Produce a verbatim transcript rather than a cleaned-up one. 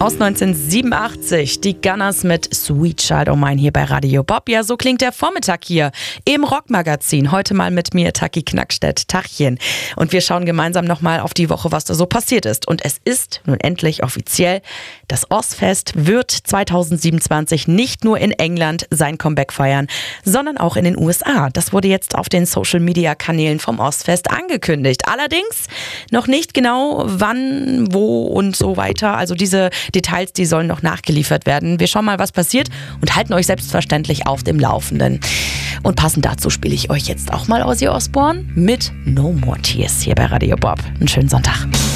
Aus neunzehnhundertsiebenundachtzig, die Gunners mit Sweet Child O' Mine hier bei Radio Bob. Ja, so klingt der Vormittag hier im Rockmagazin. Heute mal mit mir, Taki Knackstedt. Tachchen. Und wir schauen gemeinsam nochmal auf die Woche, was da so passiert ist. Und es ist nun endlich offiziell, das Ozzfest wird zweitausendsiebenundzwanzig nicht nur in England sein Comeback feiern, sondern auch in den U S A. Das wurde jetzt auf den Social-Media-Kanälen vom Ozzfest angekündigt. Allerdings noch nicht genau wann, wo und so weiter. Also diese Details, die sollen noch nachgeliefert werden. Wir schauen mal, was passiert und halten euch selbstverständlich auf dem Laufenden. Und passend dazu spiele ich euch jetzt auch mal Ozzy Osbourne mit No More Tears hier bei Radio Bob. Einen schönen Sonntag.